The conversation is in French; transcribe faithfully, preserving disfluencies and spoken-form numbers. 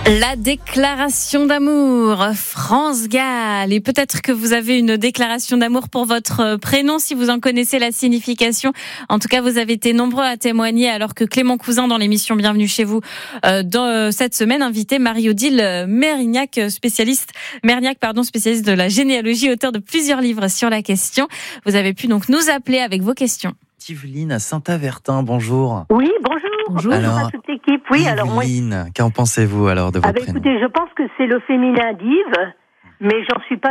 La déclaration d'amour, France Gall. Et peut-être que vous avez une déclaration d'amour pour votre prénom, si vous en connaissez la signification. En tout cas, vous avez été nombreux à témoigner, alors que Clément Cousin, dans l'émission Bienvenue chez vous, euh, dans euh, cette semaine, invitait Marie-Odile Mérignac, spécialiste, Mérignac, pardon, spécialiste de la généalogie, auteur de plusieurs livres sur la question. Vous avez pu donc nous appeler avec vos questions. Yveline à Saint-Avertin, bonjour. Oui, bonjour. Bonjour. Bonjour Alors, à toute l'équipe. Oui, alors moi. Yveline, qu'en pensez-vous alors de votre Ah ben, prénom? écoutez, je pense que c'est le féminin d'Yves, mais j'en suis pas